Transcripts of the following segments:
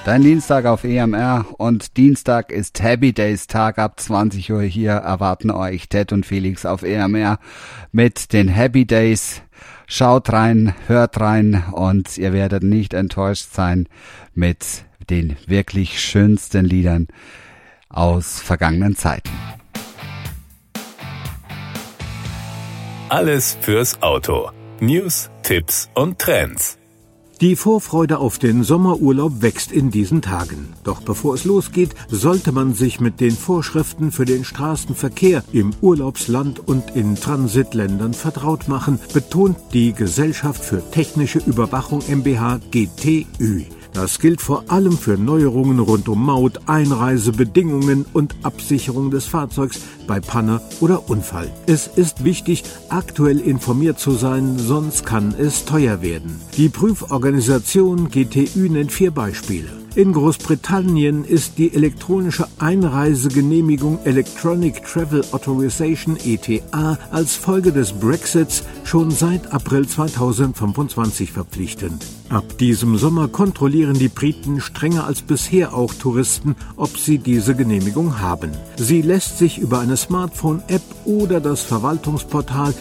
Dein Dienstag auf EMR und Dienstag ist Happy Days Tag ab 20 Uhr. Hier erwarten euch Ted und Felix auf EMR mit den Happy Days. Schaut rein, hört rein und ihr werdet nicht enttäuscht sein mit den wirklich schönsten Liedern aus vergangenen Zeiten. Alles fürs Auto. News, Tipps und Trends. Die Vorfreude auf den Sommerurlaub wächst in diesen Tagen. Doch bevor es losgeht, sollte man sich mit den Vorschriften für den Straßenverkehr im Urlaubsland und in Transitländern vertraut machen, betont die Gesellschaft für technische Überwachung mbH GTÜ. Das gilt vor allem für Neuerungen rund um Maut, Einreisebedingungen und Absicherung des Fahrzeugs bei Panne oder Unfall. Es ist wichtig, aktuell informiert zu sein, sonst kann es teuer werden. Die Prüforganisation GTÜ nennt 4 Beispiele. In Großbritannien ist die elektronische Einreisegenehmigung Electronic Travel Authorization ETA als Folge des Brexits schon seit April 2025 verpflichtend. Ab diesem Sommer kontrollieren die Briten strenger als bisher auch Touristen, ob sie diese Genehmigung haben. Sie lässt sich über eine Smartphone-App oder das Verwaltungsportal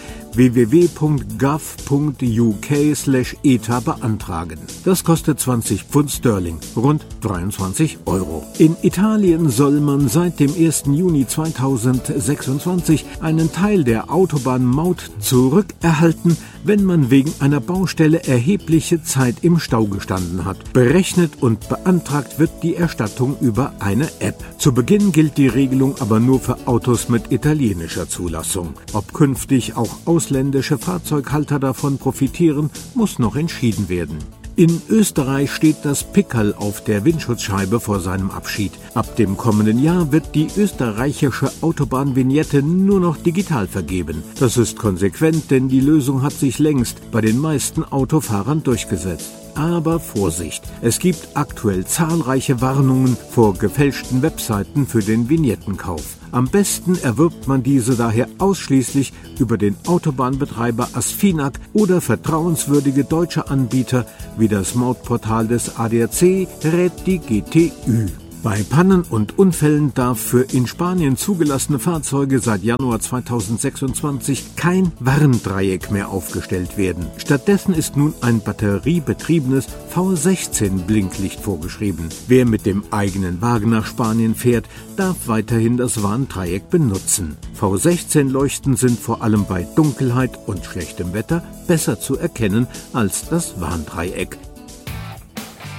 www.gov.uk/ETA beantragen. Das kostet 20 Pfund Sterling, rund 23 €. In Italien soll man seit dem 1. Juni 2026 einen Teil der Autobahnmaut zurückerhalten, wenn man wegen einer Baustelle erhebliche Zeit im Stau gestanden hat. Berechnet und beantragt wird die Erstattung über eine App. Zu Beginn gilt die Regelung aber nur für Autos mit italienischer Zulassung. Ob künftig auch ausländische Fahrzeughalter davon profitieren, muss noch entschieden werden. In Österreich steht das Pickerl auf der Windschutzscheibe vor seinem Abschied. Ab dem kommenden Jahr wird die österreichische Autobahnvignette nur noch digital vergeben. Das ist konsequent, denn die Lösung hat sich längst bei den meisten Autofahrern durchgesetzt. Aber Vorsicht, es gibt aktuell zahlreiche Warnungen vor gefälschten Webseiten für den Vignettenkauf. Am besten erwirbt man diese daher ausschließlich über den Autobahnbetreiber Asfinag oder vertrauenswürdige deutsche Anbieter wie das Mautportal des ADAC, rät die GTÜ. Bei Pannen und Unfällen darf für in Spanien zugelassene Fahrzeuge seit Januar 2026 kein Warndreieck mehr aufgestellt werden. Stattdessen ist nun ein batteriebetriebenes V16-Blinklicht vorgeschrieben. Wer mit dem eigenen Wagen nach Spanien fährt, darf weiterhin das Warndreieck benutzen. V16-Leuchten sind vor allem bei Dunkelheit und schlechtem Wetter besser zu erkennen als das Warndreieck.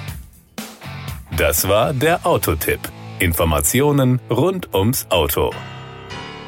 Das war der Autotipp. Informationen rund ums Auto.